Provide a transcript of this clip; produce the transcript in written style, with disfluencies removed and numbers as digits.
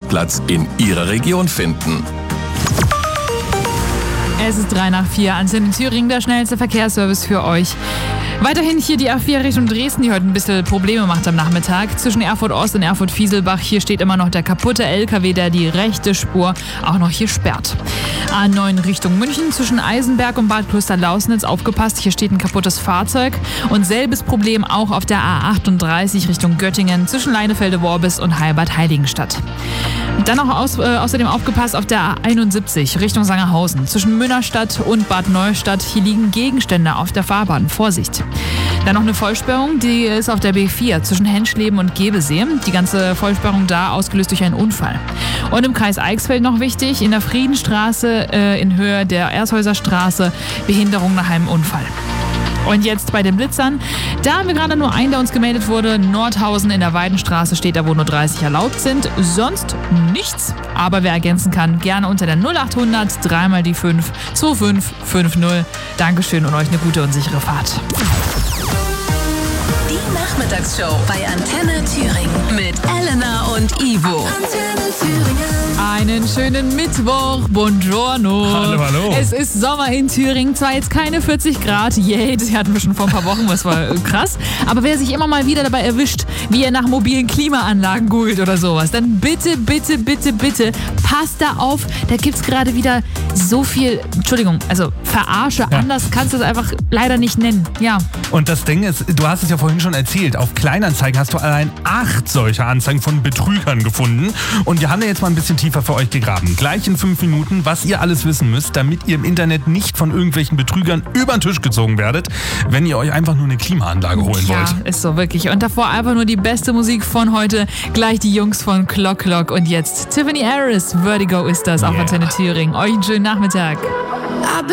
Parkplatz in Ihrer Region finden. Es ist 3:04, Antenne Thüringen, der schnellste Verkehrsservice für euch. Weiterhin hier die A4 Richtung Dresden, die heute ein bisschen Probleme macht am Nachmittag. Zwischen Erfurt Ost und Erfurt Fieselbach, hier steht immer noch der kaputte LKW, der die rechte Spur auch noch hier sperrt. A9 Richtung München, zwischen Eisenberg und Bad Klöster-Lausnitz, aufgepasst, hier steht ein kaputtes Fahrzeug. Und selbes Problem auch auf der A38 Richtung Göttingen, zwischen Leinefelde-Worbis und Heilbad-Heiligenstadt. Dann noch außerdem aufgepasst auf der A71 Richtung Sangerhausen, zwischen Münnerstadt und Bad Neustadt, hier liegen Gegenstände auf der Fahrbahn, Vorsicht. Dann noch eine Vollsperrung, die ist auf der B4 zwischen Henschleben und Gebesee. Die ganze Vollsperrung da ausgelöst durch einen Unfall. Und im Kreis Eichsfeld noch wichtig, in der Friedenstraße in Höhe der Ershäuser Straße, Behinderung nach einem Unfall. Und jetzt bei den Blitzern, da haben wir gerade nur einen, der uns gemeldet wurde. Nordhausen in der Weidenstraße steht da, wo nur 30 erlaubt sind. Sonst nichts. Aber wer ergänzen kann, gerne unter der 0800 3 die 5 2550. Dankeschön und euch eine gute und sichere Fahrt. Die Nachmittagsshow bei Antenne Thüringen mit Elena und Ivo. Antenne Thüringen. Einen schönen Mittwoch, buongiorno. Hallo. Es ist Sommer in Thüringen, zwar jetzt keine 40 Grad, yay, das hatten wir schon vor ein paar Wochen, das war krass. Aber wer sich immer mal wieder dabei erwischt, wie er nach mobilen Klimaanlagen googelt oder sowas, dann bitte passt da auf, da gibt's gerade wieder so viel, Verarsche, ja. Anders kannst du es einfach leider nicht nennen, ja. Und das Ding ist, du hast es ja vorhin schon erzählt, auf Kleinanzeigen hast du allein 8 solcher Anzeigen von Betrügern gefunden. Und wir haben ja jetzt mal ein bisschen tiefer für euch gegraben. Gleich in 5 Minuten, was ihr alles wissen müsst, damit ihr im Internet nicht von irgendwelchen Betrügern über den Tisch gezogen werdet, wenn ihr euch einfach nur eine Klimaanlage holen wollt. Ja, ist so, wirklich. Und davor einfach nur die beste Musik von heute. Gleich die Jungs von Clock Clock. Und jetzt Tiffany Harris, Vertigo ist das auf Antenne Thüringen. Euch einen schönen Nachmittag.